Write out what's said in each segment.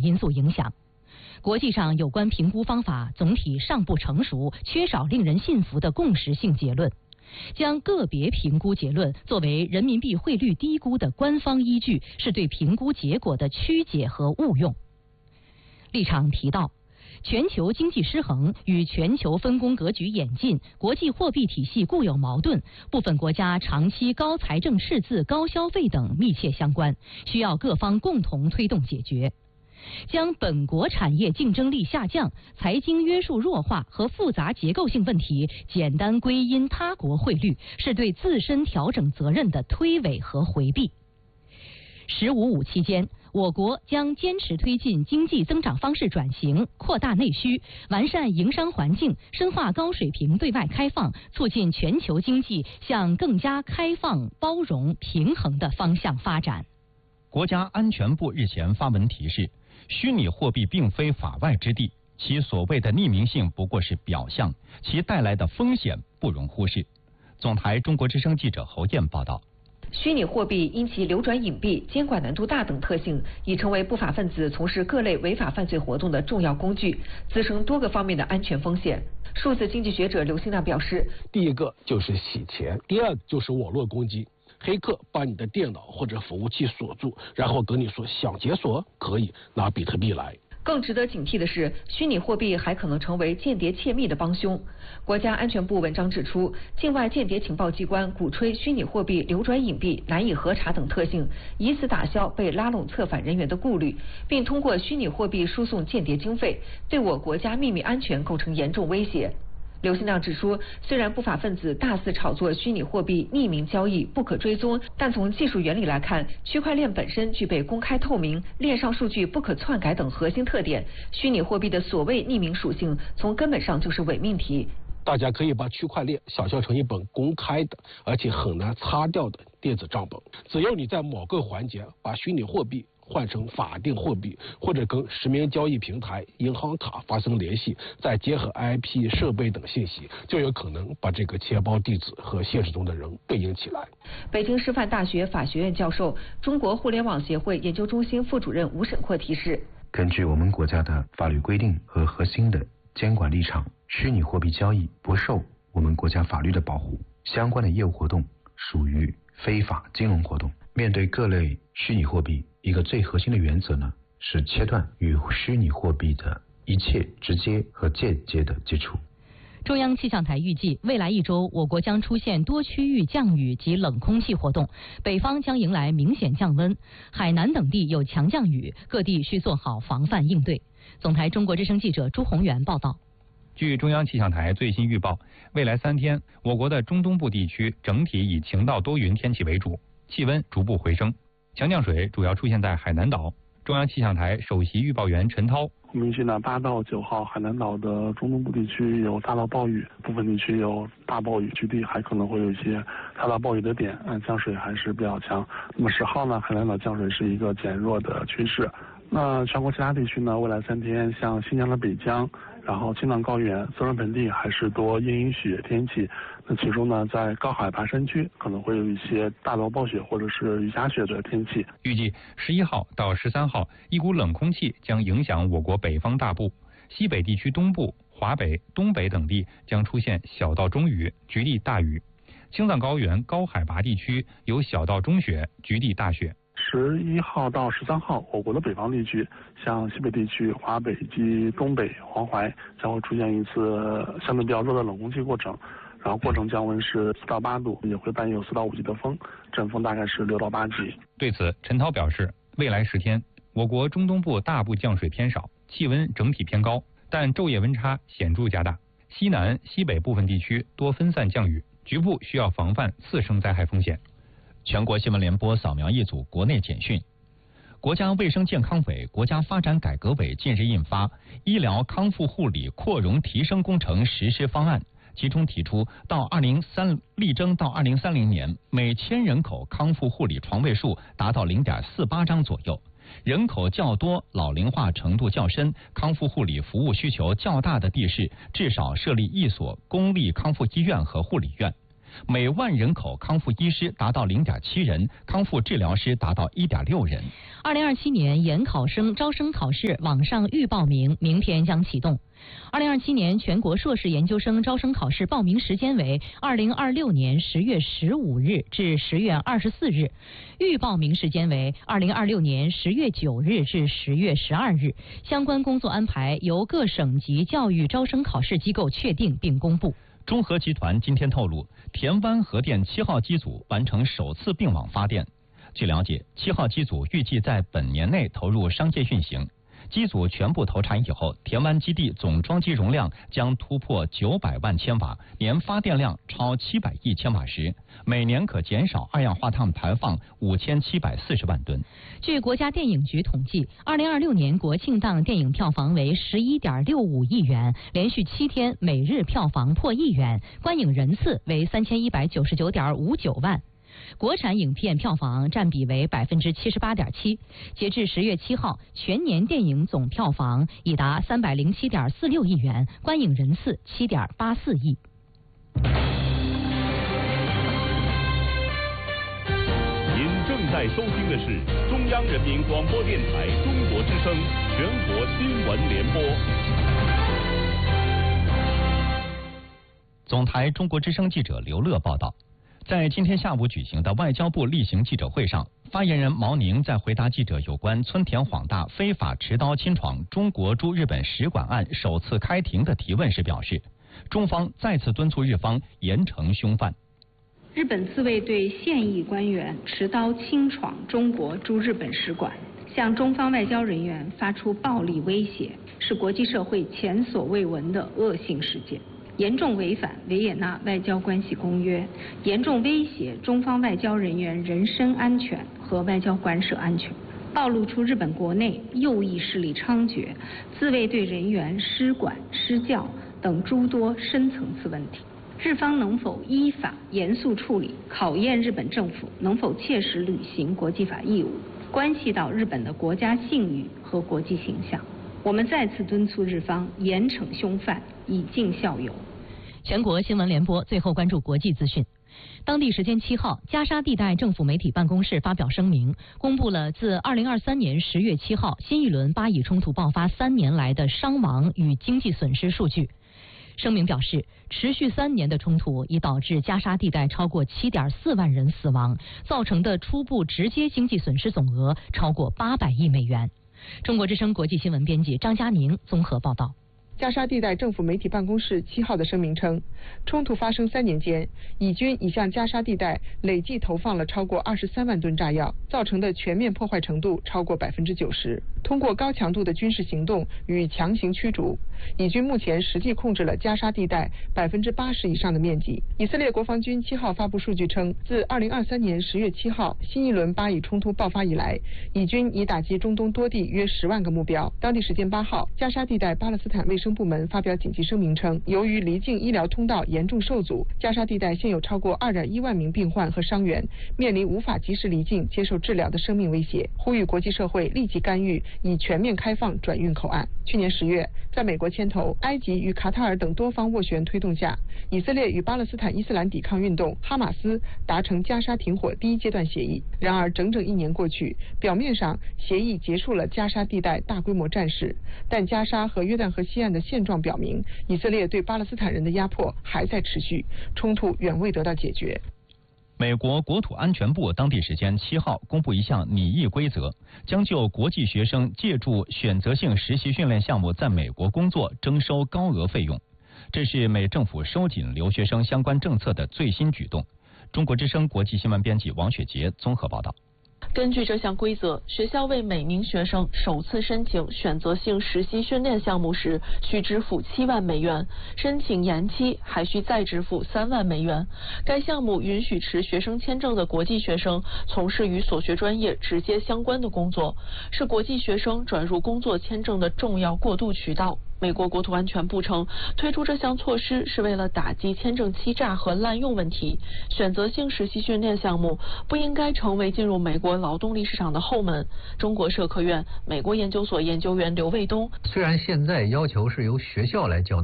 因素影响。国际上有关评估方法总体尚不成熟，缺少令人信服的共识性结论。将个别评估结论作为人民币汇率低估的官方依据，是对评估结果的曲解和误用。立场提到，全球经济失衡与全球分工格局演进、国际货币体系固有矛盾、部分国家长期高财政赤字、高消费等密切相关，需要各方共同推动解决。将本国产业竞争力下降、财经约束弱化和复杂结构性问题简单归因他国汇率，是对自身调整责任的推诿和回避。“15+5”期间，我国将坚持推进经济增长方式转型，扩大内需，完善营商环境，深化高水平对外开放，促进全球经济向更加开放、包容、平衡的方向发展。 国家安全部日前发文提示，虚拟货币并非法外之地，其所谓的匿名性不过是表象，其带来的风险不容忽视。总台中国之声记者侯燕报道。 虚拟货币因其流转隐蔽、监管难度大等特性，已成为不法分子从事各类违法犯罪活动的重要工具，滋生多个方面的安全风险。数字经济学者刘新亮表示， 第一个就是洗钱，第二个就是网络攻击。黑客把你的电脑或者服务器锁住，然后跟你说想解锁可以拿比特币来。 更值得警惕的是，虚拟货币还可能成为间谍窃密的帮凶。国家安全部文章指出，境外间谍情报机关鼓吹虚拟货币流转隐蔽、难以核查等特性，以此打消被拉拢策反人员的顾虑，并通过虚拟货币输送间谍经费，对我国家秘密安全构成严重威胁。刘新亮指出，虽然不法分子大肆炒作虚拟货币匿名交易不可追踪，但从技术原理来看，区块链本身具备公开透明、链上数据不可篡改等核心特点。虚拟货币的所谓匿名属性，从根本上就是伪命题。 大家可以把区块链想象成一本公开的，而且很难擦掉的电子账本。只要你在某个环节把虚拟货币换成法定货币，或者跟实名交易平台、银行卡发生联系，再结合 IP 设备等信息，就有可能把这个钱包地址和现实中的人对应起来。 北京师范大学法学院教授、中国互联网协会研究中心副主任吴沈阔提示， 根据我们国家的法律规定和核心的监管立场，虚拟货币交易不受我们国家法律的保护，相关的业务活动属于非法金融活动。面对各类虚拟货币，一个最核心的原则呢，是切断与虚拟货币的一切直接和间接的接触。 中央气象台预计，未来一周我国将出现多区域降雨及冷空气活动，北方将迎来明显降温，海南等地有强降雨，各地需做好防范应对。总台中国之声记者朱宏元报道。 据中央气象台最新预报，未来3天，我国的中东部地区整体以晴到多云天气为主，气温逐步回升。强降水主要出现在海南岛。中央气象台首席预报员陈涛， 我们预计呢，8到9号海南岛的中东部地区有大到暴雨，部分地区有大暴雨，局地还可能会有一些大到暴雨的点，降水还是比较强。那么10号呢，海南岛降水是一个减弱的趋势。那全国其他地区呢，未来3天，像新疆的北疆，然后青藏高原、四川盆地还是多阴雨雪天气。那其中呢，在高海拔山区可能会有一些大到暴雪或者是雨夹雪的天气。 预计11号到13号，一股冷空气将影响我国北方大部，西北地区东部、华北、东北等地将出现小到中雨，局地大雨。青藏高原高海拔地区有小到中雪，局地大雪。 11号到13号，我国的北方地区，像西北地区、华北及东北、黄淮将会出现一次相对比较弱的冷空气过程，然后过程降温是4到8度，也会伴有4到5级的风，阵风大概是6到8级。 对此，陈涛表示，未来10天，我国中东部大部降水偏少，气温整体偏高，但昼夜温差显著加大。西南、西北部分地区多分散降雨，局部需要防范次生灾害风险。全国新闻联播扫描一组国内简讯。国家卫生健康委、国家发展改革委近日印发《医疗康复护理扩容提升工程实施方案》，其中提出，力争到2030年，每1000人口康复护理床位数达到0.48张左右。人口较多、老龄化程度较深、康复护理服务需求较大的地市，至少设立1所公立康复医院和护理院。 每万人口康复医师达到0.7人，康复治疗师达到1.6人。 2027年研考生招生考试网上预报名明天将启动。2027年全国硕士研究生招生考试报名时间为2026年10月15日至10月24日，预报名时间为2026年10月9日至10月12日。相关工作安排由各省级教育招生考试机构确定并公布。 中核集团今天透露，田湾核电7号机组完成首次并网发电。据了解，7号机组预计在本年内投入商业运行。机组全部投产以后，田湾基地总装机容量将突破900万千瓦，年发电量超700亿千瓦时，每年可减少二氧化碳排放5740万吨。 据国家电影局统计，2026年国庆档电影票房为11.65亿元，连续7天每日票房破1亿元，观影人次为3199.59万。国产影片票房占比为78.7%，截至10月7号，全年电影总票房已达307.46亿元，观影人次7.84亿。 您正在收听的是中央人民广播电台中国之声全国新闻联播。 总台中国之声记者刘乐报道。在今天下午举行的外交部例行记者会上，发言人毛宁在回答记者有关村田晃大非法持刀侵闯中国驻日本使馆案首次开庭的提问时表示，中方再次敦促日方严惩凶犯。 日本自卫队现役官员持刀侵闯中国驻日本使馆，向中方外交人员发出暴力威胁，是国际社会前所未闻的恶性事件，严重违反维也纳外交关系公约，严重威胁中方外交人员人身安全和外交馆舍安全，暴露出日本国内右翼势力猖獗、自卫队人员失管失教等诸多深层次问题。日方能否依法严肃处理，考验日本政府能否切实履行国际法义务，关系到日本的国家信誉和国际形象。我们再次敦促日方严惩凶犯，以儆效尤。 全国新闻联播最后关注国际资讯。当地时间7号，加沙地带政府媒体办公室发表声明，公布了自2023年10月7号新一轮巴以冲突爆发3年来的伤亡与经济损失数据。声明表示，持续3年的冲突已导致加沙地带超过7.4万人死亡，造成的初步直接经济损失总额超过800亿美元。中国之声国际新闻编辑张佳宁综合报道。 加沙地带政府媒体办公室7号的声明称，冲突发生3年间，以军已向加沙地带累计投放了超过23万吨炸药，造成的全面破坏程度超过90%。通过高强度的军事行动与强行驱逐，以军目前实际控制了加沙地带80%以上的面积。以色列国防军7号发布数据称，自2023年10月7号新一轮巴以冲突爆发以来，以军已打击中东多地约10万个目标。当地时间8号，加沙地带巴勒斯坦卫生部门发表紧急声明称，由于离境医疗通道严重受阻，加沙地带现有超过2.1万名病患和伤员面临无法及时离境接受治疗的生命威胁，呼吁国际社会立即干预，以全面开放转运口岸。去年10月，在美国牵头、埃及与卡塔尔等多方斡旋推动下，以色列与巴勒斯坦伊斯兰抵抗运动哈马斯达成加沙停火第1阶段协议。然而，整整1年过去，表面上协议结束了加沙地带大规模战事，但加沙和约旦河西岸的现状表明，以色列对巴勒斯坦人的压迫还在持续，冲突远未得到解决。 美国国土安全部当地时间7号公布一项拟议规则，将就国际学生借助选择性实习训练项目在美国工作征收高额费用。这是美政府收紧留学生相关政策的最新举动。中国之声国际新闻编辑王雪杰综合报道。 根据这项规则，学校为每名学生首次申请选择性实习训练项目时，需支付7万美元；申请延期还需再支付3万美元。该项目允许持学生签证的国际学生从事与所学专业直接相关的工作，是国际学生转入工作签证的重要过渡渠道。美国国土安全部称，推出这项措施是为了打击签证欺诈和滥用问题。选择性实习训练项目不应该成为进入美国劳动力市场的后门。中国社科院美国研究所研究员刘卫东： 虽然现在要求是由学校来缴纳，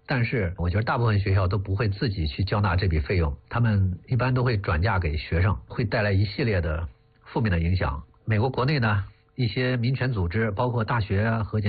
但是我觉得大部分学校都不会自己去交纳这笔费用，他们一般都会转嫁给学生，会带来一系列的负面的影响。美国国内呢，一些民权组织，包括大学和